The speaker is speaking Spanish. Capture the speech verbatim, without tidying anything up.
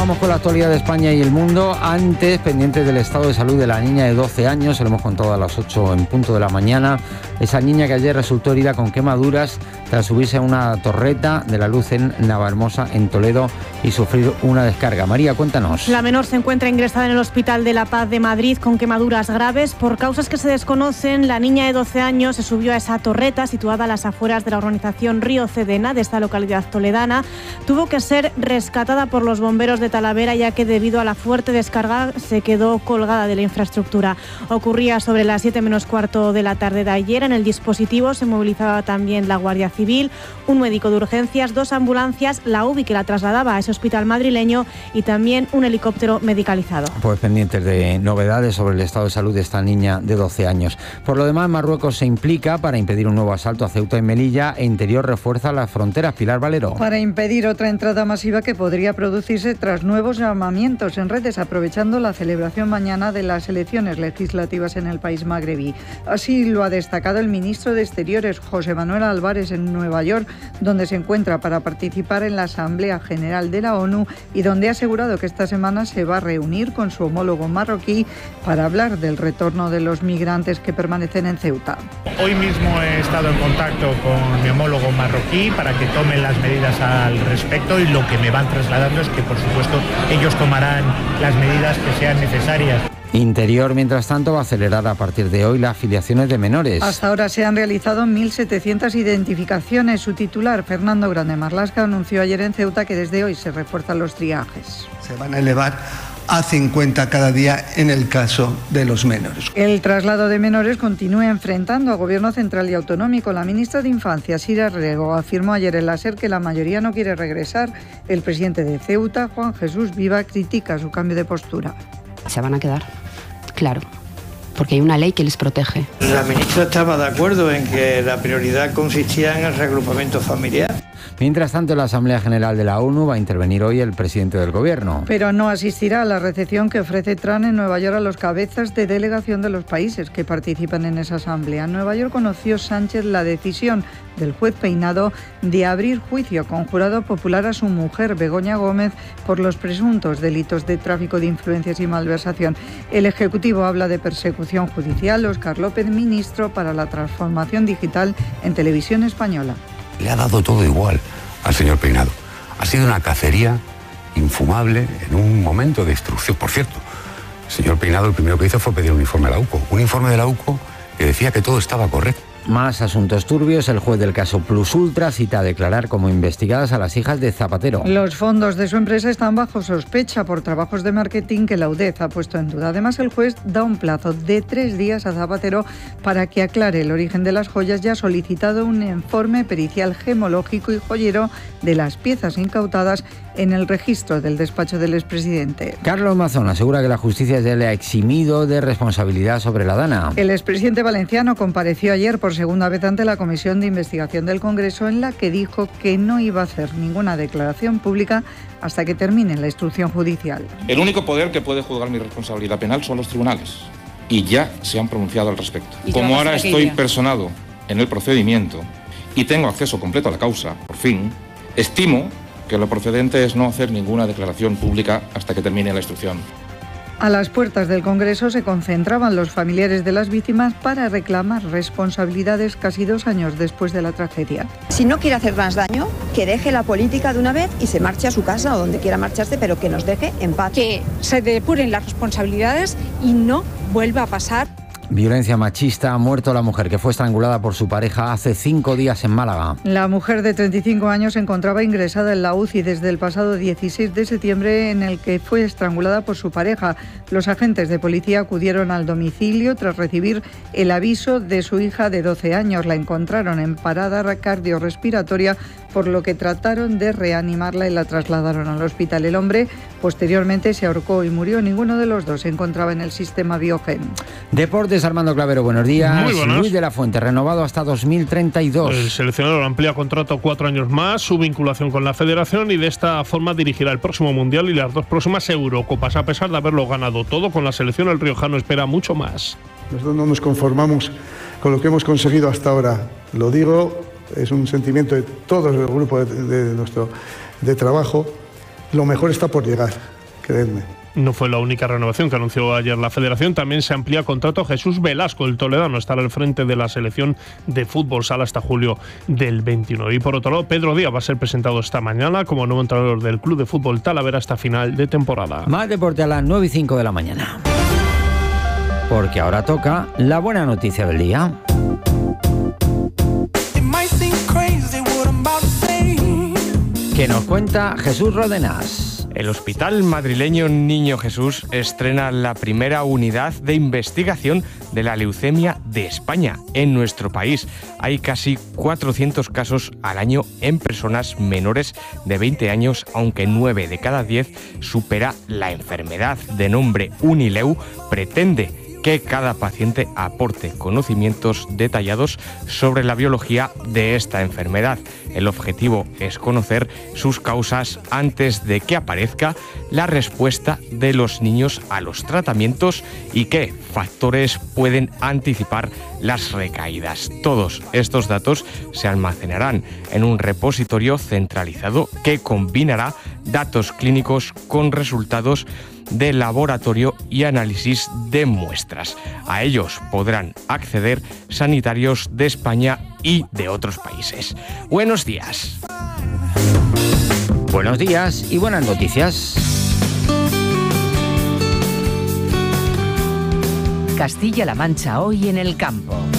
Vamos con la actualidad de España y el mundo. Antes, pendientes del estado de salud de la niña de doce años, se lo hemos contado a las ocho en punto de la mañana. Esa niña que ayer resultó herida con quemaduras tras subirse a una torreta de la luz en Navahermosa, en Toledo, y sufrir una descarga. María, cuéntanos. La menor se encuentra ingresada en el Hospital de la Paz de Madrid con quemaduras graves. Por causas que se desconocen, la niña de doce años se subió a esa torreta situada a las afueras de la urbanización Río Cedena, de esta localidad toledana. Tuvo que ser rescatada por los bomberos de Talavera, ya que debido a la fuerte descarga se quedó colgada de la infraestructura. Ocurría sobre las siete menos cuarto de la tarde de ayer. En el dispositivo se movilizaba también la Guardia Civil, un médico de urgencias, dos ambulancias, la U B I que la trasladaba a ese hospital madrileño y también un helicóptero medicalizado. Pues pendientes de novedades sobre el estado de salud de esta niña de doce años. Por lo demás, Marruecos se implica para impedir un nuevo asalto a Ceuta y Melilla e Interior refuerza las fronteras. Pilar Valero. Para impedir otra entrada masiva que podría producirse tras nuevos llamamientos en redes, aprovechando la celebración mañana de las elecciones legislativas en el país magrebí. Así lo ha destacado el ministro de Exteriores, José Manuel Álvarez, en Nueva York, donde se encuentra para participar en la Asamblea General de la ONU y donde ha asegurado que esta semana se va a reunir con su homólogo marroquí para hablar del retorno de los migrantes que permanecen en Ceuta. Hoy mismo he estado en contacto con mi homólogo marroquí para que tomen las medidas al respecto, y lo que me van trasladando es que, por supuesto, ellos tomarán las medidas que sean necesarias. Interior, mientras tanto, va a acelerar a partir de hoy las afiliaciones de menores. Hasta ahora se han realizado mil setecientas identificaciones. Su titular, Fernando Grande Marlasca, anunció ayer en Ceuta que desde hoy se refuerzan los triajes. Se van a elevar a cincuenta cada día en el caso de los menores. El traslado de menores continúa enfrentando a Gobierno central y autonómico. La ministra de Infancia, Sira Rego, afirmó ayer en la SER que la mayoría no quiere regresar. El presidente de Ceuta, Juan Jesús Viva, critica su cambio de postura. Se van a quedar, claro, porque hay una ley que les protege. La ministra estaba de acuerdo en que la prioridad consistía en el reagrupamiento familiar. Mientras tanto, en la Asamblea General de la ONU va a intervenir hoy el presidente del Gobierno. Pero no asistirá a la recepción que ofrece Trump en Nueva York a los cabezas de delegación de los países que participan en esa asamblea. En Nueva York conoció Sánchez la decisión del juez Peinado de abrir juicio conjurado popular a su mujer, Begoña Gómez, por los presuntos delitos de tráfico de influencias y malversación. El Ejecutivo habla de persecución judicial. Óscar López, ministro para la Transformación Digital en Televisión Española. Le ha dado todo igual al señor Peinado. Ha sido una cacería infumable en un momento de instrucción. Por cierto, el señor Peinado lo primero que hizo fue pedir un informe a la UCO. Un informe de la UCO que decía que todo estaba correcto. Más asuntos turbios. El juez del caso Plus Ultra cita a declarar como investigadas a las hijas de Zapatero. Los fondos de su empresa están bajo sospecha por trabajos de marketing que la U D E Z ha puesto en duda. Además, el juez da un plazo de tres días a Zapatero para que aclare el origen de las joyas y ha solicitado un informe pericial gemológico y joyero de las piezas incautadas en el registro del despacho del expresidente. Carlos Mazón asegura que la justicia ya le ha eximido de responsabilidad sobre la Dana. El expresidente valenciano compareció ayer por segunda vez ante la Comisión de Investigación del Congreso, en la que dijo que no iba a hacer ninguna declaración pública hasta que termine la instrucción judicial. El único poder que puede juzgar mi responsabilidad penal son los tribunales, y ya se han pronunciado al respecto. Como ahora estoy personado en el procedimiento y tengo acceso completo a la causa, por fin, estimo que lo procedente es no hacer ninguna declaración pública hasta que termine la instrucción. A las puertas del Congreso se concentraban los familiares de las víctimas para reclamar responsabilidades casi dos años después de la tragedia. Si no quiere hacer más daño, que deje la política de una vez y se marche a su casa o donde quiera marcharse, pero que nos deje en paz. Que se depuren las responsabilidades y no vuelva a pasar. Violencia machista. Ha muerto la mujer que fue estrangulada por su pareja hace cinco días en Málaga. La mujer de treinta y cinco años se encontraba ingresada en la U C I desde el pasado dieciséis de septiembre, en el que fue estrangulada por su pareja. Los agentes de policía acudieron al domicilio tras recibir el aviso de su hija de doce años. La encontraron en parada cardiorrespiratoria, por lo que trataron de reanimarla y la trasladaron al hospital. El hombre posteriormente se ahorcó y murió. Ninguno de los dos se encontraba en el sistema Biogen. Deportes, Armando Clavero, buenos días. Muy buenas. Luis de la Fuente, renovado hasta dos mil treinta y dos. El seleccionador amplía contrato cuatro años más, su vinculación con la federación, y de esta forma dirigirá el próximo Mundial y las dos próximas Eurocopas. A pesar de haberlo ganado todo con la selección, el riojano espera mucho más. Nosotros no nos conformamos con lo que hemos conseguido hasta ahora. Lo digo, es un sentimiento de todo el grupo de, de nuestro de trabajo. Lo mejor está por llegar. creedme. No fue la única renovación que anunció ayer la Federación. También se amplía contrato a Jesús Velasco, el toledano. Estará al frente de la selección de fútbol sala hasta julio del veintinueve. Y por otro lado, Pedro Díaz va a ser presentado esta mañana como nuevo entrenador del Club de Fútbol Talavera hasta final de temporada. Más deporte a las nueve y cinco de la mañana. Porque ahora toca la buena noticia del día. Que nos cuenta Jesús Rodenas. El Hospital Madrileño Niño Jesús estrena la primera unidad de investigación de la leucemia de España en nuestro país. Hay casi cuatrocientos casos al año en personas menores de veinte años, aunque nueve de cada diez supera la enfermedad. De nombre Unileu, pretende que cada paciente aporte conocimientos detallados sobre la biología de esta enfermedad. El objetivo es conocer sus causas antes de que aparezca, la respuesta de los niños a los tratamientos y qué factores pueden anticipar las recaídas. Todos estos datos se almacenarán en un repositorio centralizado que combinará datos clínicos con resultados de laboratorio y análisis de muestras. A ellos podrán acceder sanitarios de España y de otros países. Buenos días. Buenos días y buenas noticias. Castilla-La Mancha hoy en el campo.